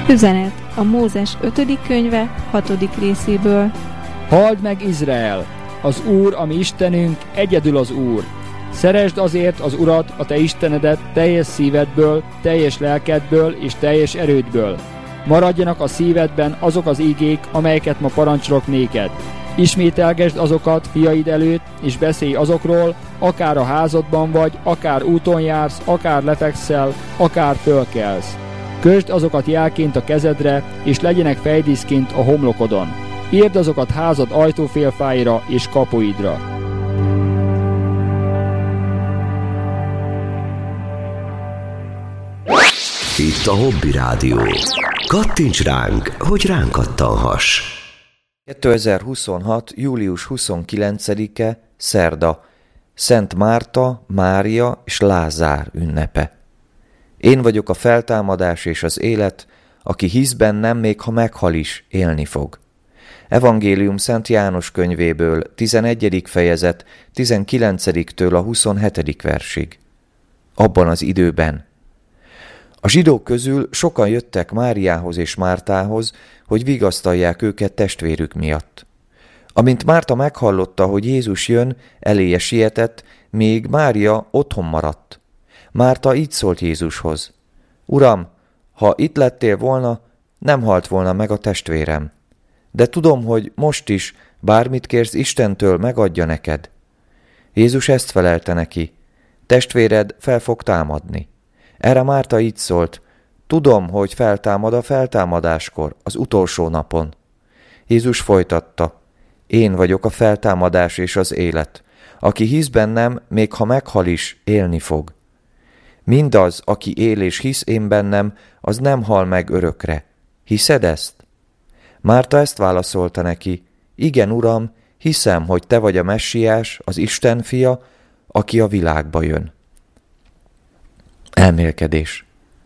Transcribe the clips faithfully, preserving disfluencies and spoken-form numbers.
Üzenet a Mózes ötödik könyve hatodik részéből. Halld meg, Izrael! Az Úr, a mi Istenünk, egyedül az Úr. Szeresd azért az Urat, a te Istenedet teljes szívedből, teljes lelkedből és teljes erődből. Maradjanak a szívedben azok az igék, amelyeket ma parancsolok néked. Ismételgesd azokat fiaid előtt, és beszélj azokról, akár a házadban vagy, akár úton jársz, akár lefekszel, akár fölkelsz. Kösd azokat jelként a kezedre, és legyenek fejdíszként a homlokodon. Írd azokat házad ajtófélfáira és kapuidra. Itt a Hobby Rádió. Kattints ránk, hogy ránk kattanhass. kétezer-huszonhat. július huszonkilencedike, szerda, Szent Márta, Mária és Lázár ünnepe. Én vagyok a feltámadás és az élet, aki hisz bennem, még ha meghal is, élni fog. Evangélium Szent János könyvéből, tizenegyedik fejezet, tizenkilencediktől a huszonhetedik versig. Abban az időben. A zsidók közül sokan jöttek Máriához és Mártához, hogy vigasztalják őket testvérük miatt. Amint Márta meghallotta, hogy Jézus jön, eléje sietett, még Mária otthon maradt. Márta így szólt Jézushoz: Uram, ha itt lettél volna, nem halt volna meg a testvérem. De tudom, hogy most is, bármit kérsz Istentől, megadja neked. Jézus ezt felelte neki: Testvéred fel fog támadni. Erre Márta így szólt: Tudom, hogy feltámad a feltámadáskor, az utolsó napon. Jézus folytatta: Én vagyok a feltámadás és az élet. Aki hisz bennem, még ha meghal is, élni fog. Mindaz, aki él és hisz én bennem, az nem hal meg örökre. Hiszed ezt? Márta ezt válaszolta neki: Igen, Uram, hiszem, hogy te vagy a Messiás, az Isten fia, aki a világba jön. Elmélkedés.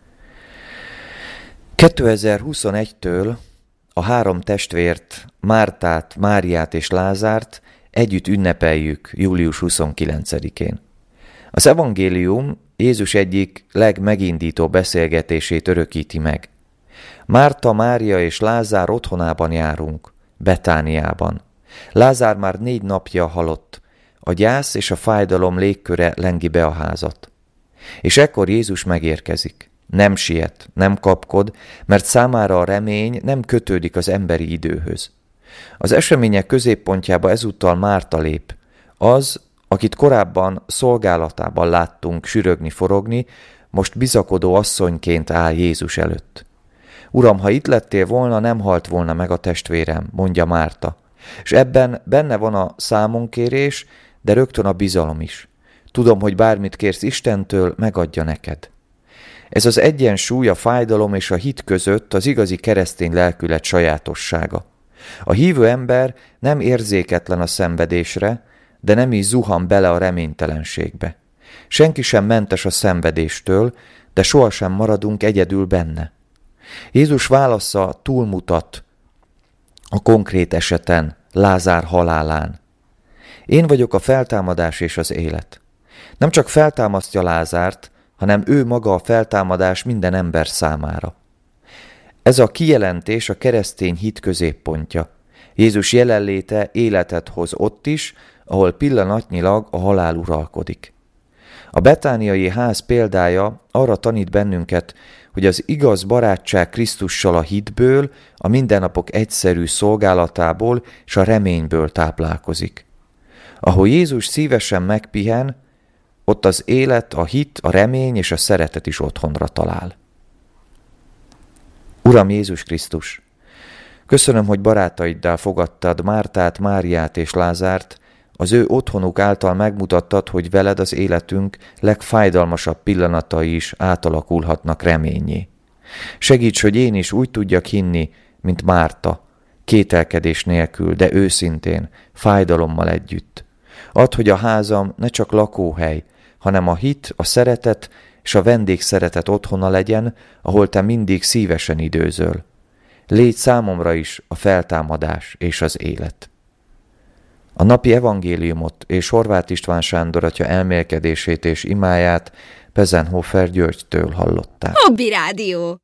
kétezer-huszonegytől a három testvért, Mártát, Máriát és Lázárt együtt ünnepeljük július huszonkilencedikén. Az evangélium Jézus egyik legmegindító beszélgetését örökíti meg. Márta, Mária és Lázár otthonában járunk, Betániában. Lázár már négy napja halott, a gyász és a fájdalom légköre lengi be a házat. És ekkor Jézus megérkezik. Nem siet, nem kapkod, mert számára a remény nem kötődik az emberi időhöz. Az események középpontjába ezúttal Márta lép. Az, akit korábban szolgálatában láttunk sürögni-forogni, most bizakodó asszonyként áll Jézus előtt. Uram, ha itt lettél volna, nem halt volna meg a testvérem, mondja Márta. És ebben benne van a számonkérés, de rögtön a bizalom is. Tudom, hogy bármit kérsz Istentől, megadja neked. Ez az egyensúly a fájdalom és a hit között az igazi keresztény lelkület sajátossága. A hívő ember nem érzéketlen a szenvedésre, de nem is zuhan bele a reménytelenségbe. Senki sem mentes a szenvedéstől, de sohasem maradunk egyedül benne. Jézus válasza túlmutat a konkrét eseten, Lázár halálán. Én vagyok a feltámadás és az élet. Nem csak feltámasztja Lázárt, hanem ő maga a feltámadás minden ember számára. Ez a kijelentés a keresztény hit középpontja. Jézus jelenléte életet hoz ott is, ahol pillanatnyilag a halál uralkodik. A betániai ház példája arra tanít bennünket, hogy az igaz barátság Krisztussal a hitből, a mindennapok egyszerű szolgálatából és a reményből táplálkozik. Ahol Jézus szívesen megpihen, ott az élet, a hit, a remény és a szeretet is otthonra talál. Uram Jézus Krisztus, köszönöm, hogy barátaiddal fogadtad Mártát, Máriát és Lázárt, az ő otthonuk által megmutattad, hogy veled az életünk legfájdalmasabb pillanatai is átalakulhatnak reményé. Segíts, hogy én is úgy tudjak hinni, mint Márta, kételkedés nélkül, de őszintén, fájdalommal együtt. Add, hogy a házam ne csak lakóhely, hanem a hit, a szeretet és a vendégszeretet otthona legyen, ahol te mindig szívesen időzöl. Légy számomra is a feltámadás és az élet. A napi evangéliumot és Horváth István Sándor atya elmélkedését és imáját Pezenhofer Györgytől hallották. Hobby Rádió.